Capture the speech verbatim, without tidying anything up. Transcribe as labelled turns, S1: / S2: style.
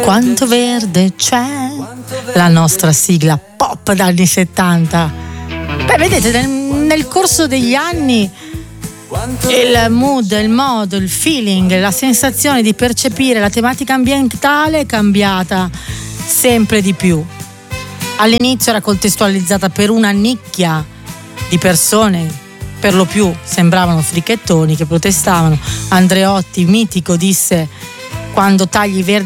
S1: Quanto verde c'è, la nostra sigla pop dagli settanta. Beh, vedete, nel, nel corso degli anni il mood, il modo, il feeling, la sensazione di percepire la tematica ambientale è cambiata sempre di più. All'inizio era contestualizzata per una nicchia di persone, per lo più sembravano fricchettoni che protestavano. Andreotti, mitico, disse: quando tagli verdi